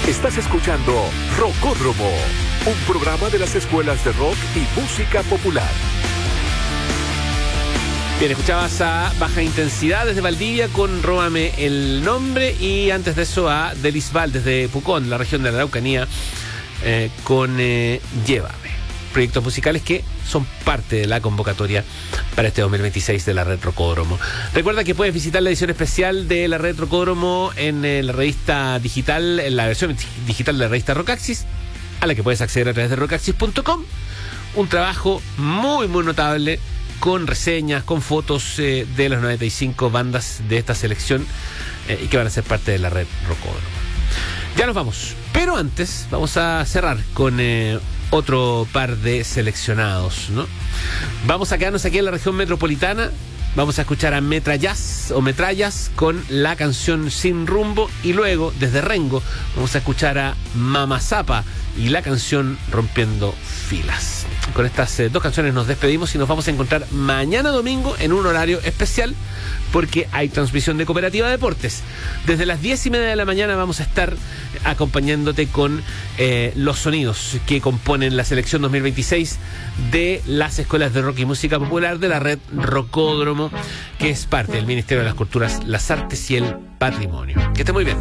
Estás escuchando Rocódromo, un programa de las escuelas de rock y música popular. Bien, escuchabas a Baja Intensidad desde Valdivia con Róbame el Nombre, y antes de eso a Delisval desde Pucón, la región de la Araucanía, con Llévame. Proyectos musicales que son parte de la convocatoria para este 2026 de la Red Rocódromo. Recuerda que puedes visitar la edición especial de la Red Rocódromo en la revista digital, en la versión digital de la revista Rockaxis, a la que puedes acceder a través de rockaxis.com. Un trabajo muy, muy notable, con reseñas, con fotos de las 95 bandas de esta selección y que van a ser parte de la Red Rocódromo. Ya nos vamos, pero antes vamos a cerrar con otro par de seleccionados, ¿no? Vamos a quedarnos aquí en la región metropolitana. Vamos a escuchar a Metrallas con la canción Sin Rumbo, y luego desde Rengo vamos a escuchar a Mama Zapa y la canción Rompiendo Filas. Con estas dos canciones nos despedimos y nos vamos a encontrar mañana domingo en un horario especial, porque hay transmisión de Cooperativa Deportes. Desde las 10:30 de la mañana vamos a estar acompañándote con los sonidos que componen la selección 2026 de las escuelas de rock y música popular de la Red Rocódromo, que es parte del Ministerio de las Culturas, las Artes y el Patrimonio. Que esté muy bien.